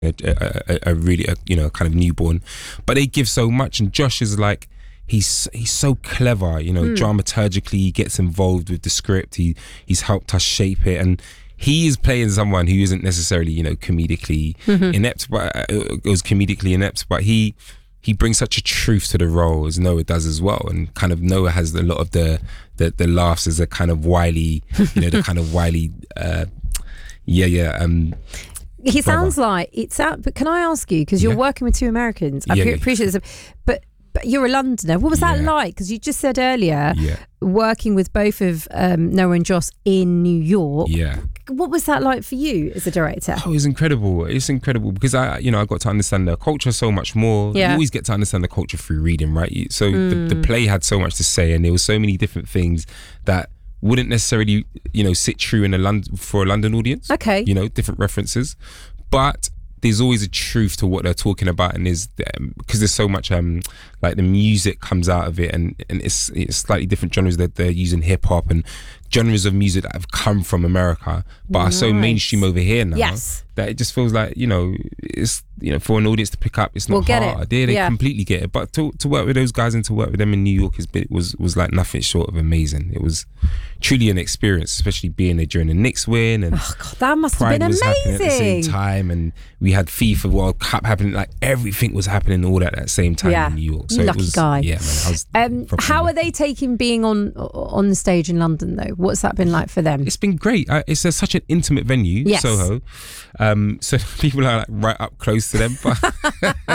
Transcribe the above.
a really kind of newborn, but they give so much. And Josh is like, he's so clever, dramaturgically. He gets involved with the script. He's helped us shape it, and he is playing someone who isn't necessarily comedically inept, but but he brings such a truth to the role, as Noah does as well. And kind of Noah has a lot of the laughs as a kind of wily, the kind of wily he sounds like it's out. But can I ask you, because you're working with two Americans, I appreciate this, but you're a Londoner. What was that like? Because you just said earlier, working with both of Noah and Josh in New York. Yeah. What was that like for you as a director? Oh, it's incredible. It's incredible because I got to understand the culture so much more. You always get to understand the culture through reading, right? So the play had so much to say, and there were so many different things that wouldn't necessarily, sit true for a London audience. Okay. Different references, but there's always a truth to what they're talking about, and because there's so much like the music comes out of it, and it's slightly different genres that they're using, hip hop and genres of music that have come from America but are so mainstream over here now that it just feels like it's for an audience to pick up, it's not hard. They completely get it. But to work with those guys and to work with them in New York was like nothing short of amazing. It was truly an experience, especially being there during the Knicks win, and that must have been amazing. Happening at the same time, and we had FIFA World Cup happening. Like everything was happening all at that same time in New York. So lucky it was, guy. Yeah, man. How are they taking being on the stage in London though? What's that been like for them? It's been great. It's such an intimate venue, Soho. So people are like right up close to them. But